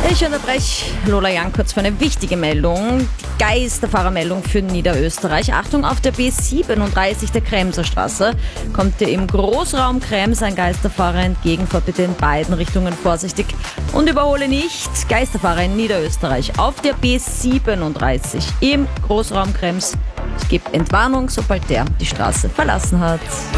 Ich unterbreche Lola Young kurz für eine wichtige Meldung. Die Geisterfahrermeldung für Niederösterreich. Achtung, auf der B37 der Kremser Straße kommt dir im Großraum Krems ein Geisterfahrer entgegen. Fahrt bitte in beiden Richtungen vorsichtig und überhole nicht. Geisterfahrer in Niederösterreich auf der B37 im Großraum Krems. Es gibt Entwarnung, sobald der die Straße verlassen hat.